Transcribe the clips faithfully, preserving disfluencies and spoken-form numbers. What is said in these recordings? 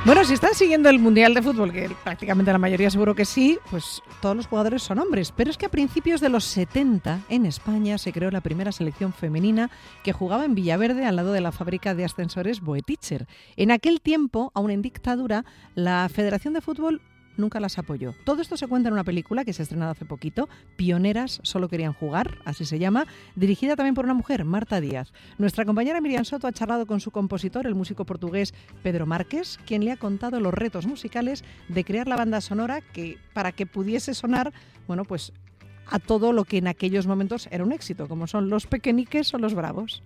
Bueno, si están siguiendo el Mundial de Fútbol, que prácticamente la mayoría seguro que sí, pues todos los jugadores son hombres. Pero es que a principios de los setenta, en España, se creó la primera selección femenina que jugaba en Villaverde, al lado de la fábrica de ascensores Boe-Teacher. En aquel tiempo, aún en dictadura, la Federación de Fútbol nunca las apoyó. Todo esto se cuenta en una película que se ha estrenado hace poquito, Pioneras, solo querían jugar, así se llama, dirigida también por una mujer, Marta Díaz. Nuestra compañera Miriam Soto ha charlado con su compositor, el músico portugués Pedro Marques, quien le ha contado los retos musicales de crear la banda sonora que, para que pudiese sonar, bueno, pues a todo lo que en aquellos momentos era un éxito, como son los Pequeñiques o los Bravos.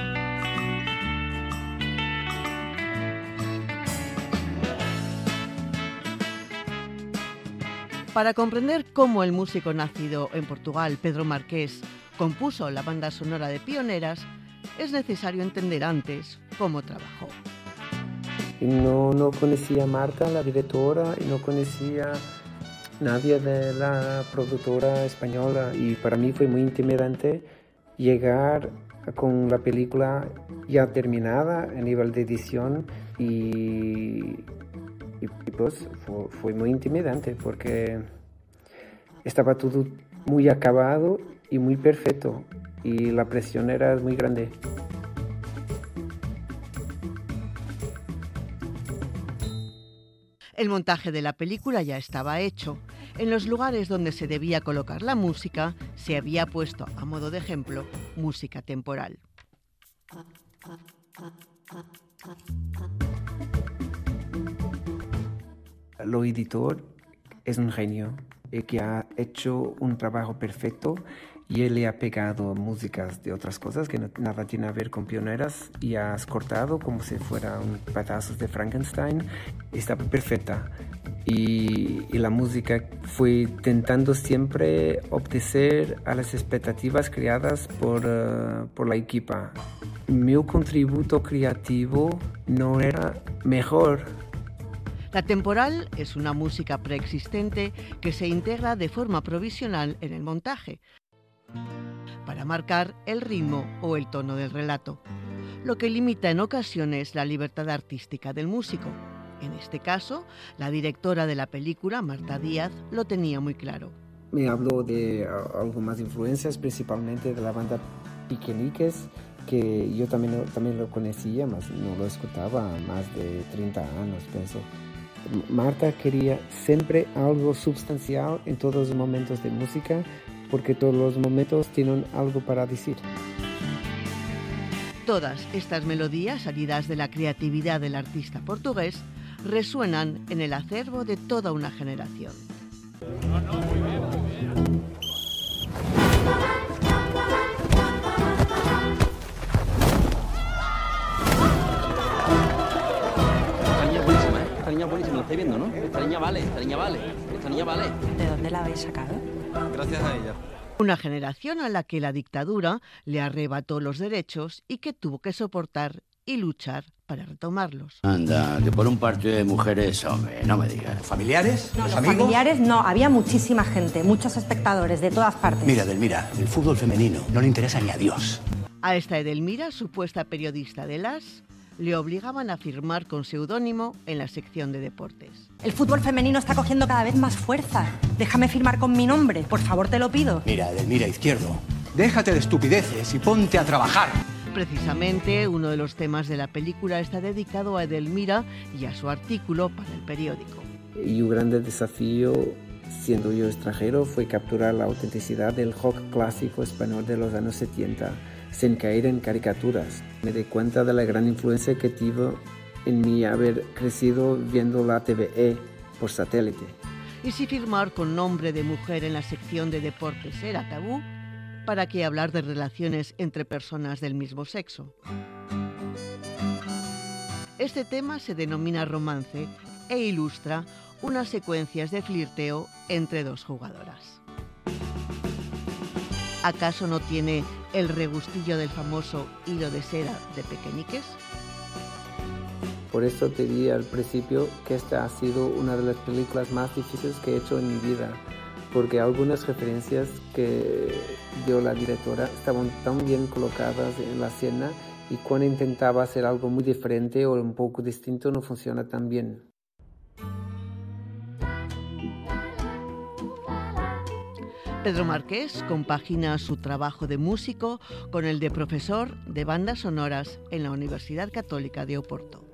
Para comprender cómo el músico nacido en Portugal, Pedro Marques, compuso la banda sonora de Pioneras, es necesario entender antes cómo trabajó. No, no conocía a Marta, la directora, y no conocía a nadie de la productora española, y para mí fue muy intimidante llegar con la película ya terminada a nivel de edición y... Y pues fue, fue muy intimidante porque estaba todo muy acabado y muy perfecto y la presión era muy grande. El montaje de la película ya estaba hecho. En los lugares donde se debía colocar la música se había puesto, a modo de ejemplo, música temporal. El editor es un genio que ha hecho un trabajo perfecto y él le ha pegado músicas de otras cosas que no, nada tiene que ver con Pioneras y has cortado como si fuera un pedazos de Frankenstein. Estaba perfecta y, y la música fue intentando siempre obedecer a las expectativas creadas por, uh, por la equipa. Mi contributo creativo no era mejor. La temporal es una música preexistente que se integra de forma provisional en el montaje para marcar el ritmo o el tono del relato, lo que limita en ocasiones la libertad artística del músico. En este caso, la directora de la película, Marta Díaz, lo tenía muy claro. Me habló de uh, algunas influencias, principalmente de la banda Pequeñiques, que yo también, también lo conocía, mas no lo escuchaba más de treinta años, pienso. Marta quería siempre algo sustancial en todos los momentos de música, porque todos los momentos tienen algo para decir. Todas estas melodías, salidas de la creatividad del artista portugués, resuenan en el acervo de toda una generación. Esta niña buenísima, lo estáis viendo, ¿no? Esta niña vale, esta niña vale, esta niña vale. ¿De dónde la habéis sacado? Gracias a ella. Una generación a la que la dictadura le arrebató los derechos y que tuvo que soportar y luchar para retomarlos. Anda, que por un partido de mujeres, hombre, no me digas. ¿Familiares? No, ¿Los los amigos? familiares no, había muchísima gente, muchos espectadores de todas partes. Mira, Edelmira, el fútbol femenino no le interesa ni a Dios. A esta Edelmira, supuesta periodista de Las, le obligaban a firmar con seudónimo en la sección de deportes. El fútbol femenino está cogiendo cada vez más fuerza. Déjame firmar con mi nombre, por favor, te lo pido. Mira, Edelmira Izquierdo, déjate de estupideces y ponte a trabajar. Precisamente, uno de los temas de la película está dedicado a Edelmira y a su artículo para el periódico. Y un gran desafío, siendo yo extranjero, fue capturar la autenticidad del rock clásico español de los años setenta, sin caer en caricaturas. Me di cuenta de la gran influencia que tuvo en mí haber crecido viendo la T V E por satélite. Y si firmar con nombre de mujer en la sección de deportes era tabú, ¿para qué hablar de relaciones entre personas del mismo sexo? Este tema se denomina romance e ilustra unas secuencias de flirteo entre dos jugadoras. ¿Acaso no tiene el regustillo del famoso hilo de seda de Pequeñiques? Por eso te di al principio que esta ha sido una de las películas más difíciles que he hecho en mi vida, porque algunas referencias que dio la directora estaban tan bien colocadas en la escena y cuando intentaba hacer algo muy diferente o un poco distinto no funciona tan bien. Pedro Marqués compagina su trabajo de músico con el de profesor de bandas sonoras en la Universidad Católica de Oporto.